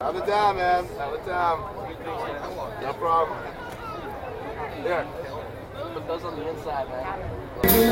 Have a time, man. Have a time. No problem. There. Put those on the inside, man.